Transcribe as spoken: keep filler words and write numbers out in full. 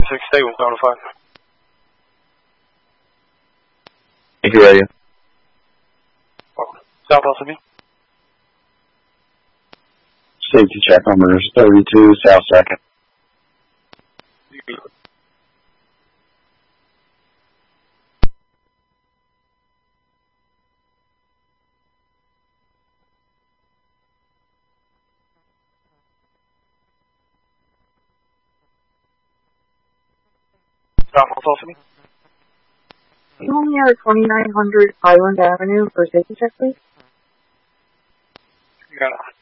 six eight was notified. Thank you, radio. South L C B. Safety check numbers thirty-two, South second. South L C B. Can you near twenty-nine hundred Highland Avenue for safety check, please? You got it.